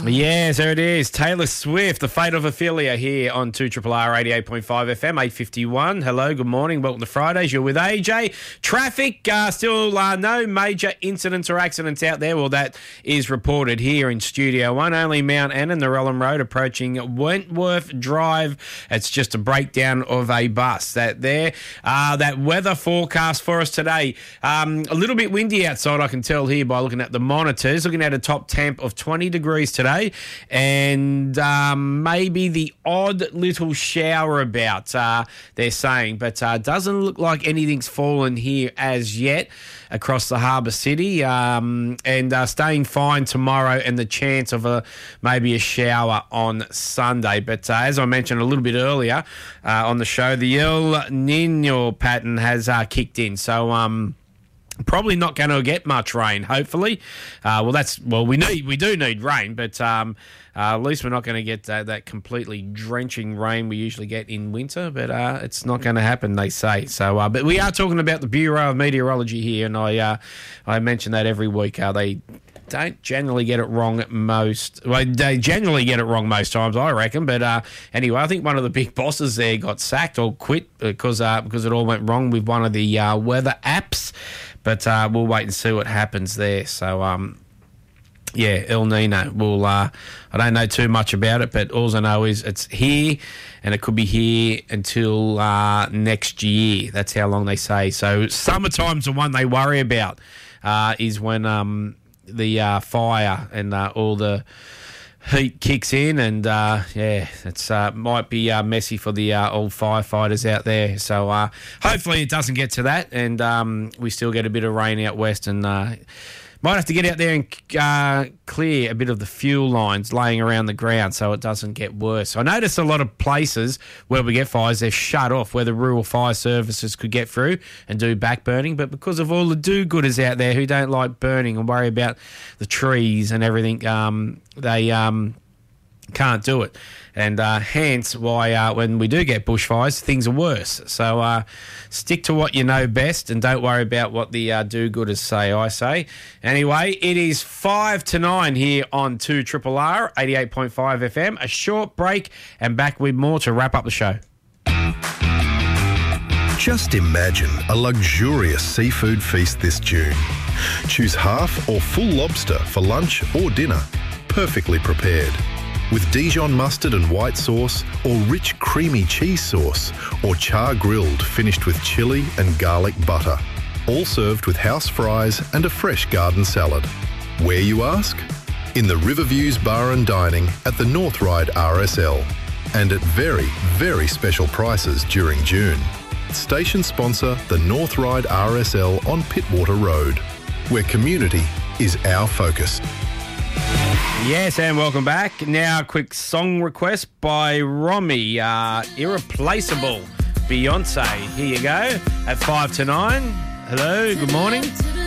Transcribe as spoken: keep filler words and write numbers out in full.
Yes, there it is. Taylor Swift, The Fate of Ophelia here on two R R R eighty-eight point five F M, eight fifty-one. Hello, good morning. Welcome to Fridays. You're with A J. Traffic, uh, still uh, no major incidents or accidents out there. Well, that is reported here in Studio One. Only Mount Annan, Narellan Road, approaching Wentworth Drive. It's just a breakdown of a bus. That there. Uh, that weather forecast for us today. Um, a little bit windy outside, I can tell here by looking at the monitors. Looking at a top temp of twenty degrees today. And um, maybe the odd little shower about, uh, they're saying, but uh, doesn't look like anything's fallen here as yet across the Harbour City, um, and uh, staying fine tomorrow and the chance of a maybe a shower on Sunday. But uh, as I mentioned a little bit earlier uh, on the show, the El Nino pattern has uh, kicked in. So, um, probably not going to get much rain, hopefully. Uh, well, that's well, we need we do need rain, but um, uh, at least we're not going to get uh, that completely drenching rain we usually get in winter. But uh, it's not going to happen, they say. So, uh, but we are talking about the Bureau of Meteorology here, and I uh, I mention that every week. Uh, they don't generally get it wrong most. Well, they generally get it wrong most times, I reckon. But uh, anyway, I think one of the big bosses there got sacked or quit because uh, because it all went wrong with one of the uh, weather apps. But uh, we'll wait and see what happens there. So, um, yeah, El Nino. We'll, uh, I don't know too much about it, but all I know is it's here and it could be here until uh, next year. That's how long they say. So summertime's the one they worry about uh, is when um, the uh, fire and uh, all the heat kicks in, and uh, yeah, it's uh, might be uh, messy for the uh, old firefighters out there. So uh, hopefully it doesn't get to that, and um, we still get a bit of rain out west, and uh, might have to get out there and uh, clear a bit of the fuel lines laying around the ground so it doesn't get worse. I noticed a lot of places where we get fires, they're shut off, where the rural fire services could get through and do back burning, but because of all the do-gooders out there who don't like burning and worry about the trees and everything, um, they um, can't do it. And uh, hence why uh, when we do get bushfires, things are worse. So uh, stick to what you know best and don't worry about what the uh, do-gooders say, I say. Anyway, it is five to nine here on two R R R, eighty-eight point five F M. A short break and back with more to wrap up the show. Just imagine a luxurious seafood feast this June. Choose half or full lobster for lunch or dinner, perfectly prepared. With Dijon mustard and white sauce, or rich creamy cheese sauce, or char grilled finished with chilli and garlic butter. All served with house fries and a fresh garden salad. Where, you ask? In the Riverviews Bar and Dining at the North Ryde R S L, and at very, very special prices during June. Station sponsor the North Ryde R S L on Pittwater Road, where community is our focus. Yes, and welcome back. Now, a quick song request by Romy, uh, Irreplaceable, Beyonce. Here you go, at five to nine. Hello, good morning.